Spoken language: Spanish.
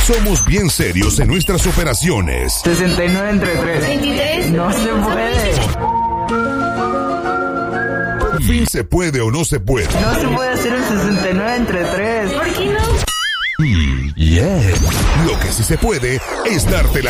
Somos bien serios en nuestras operaciones. 69 entre 3. 23. No se puede. Por fin se puede o no se puede. No se puede hacer el 69 entre 3. ¿Por qué no? Lo que sí se puede es darte la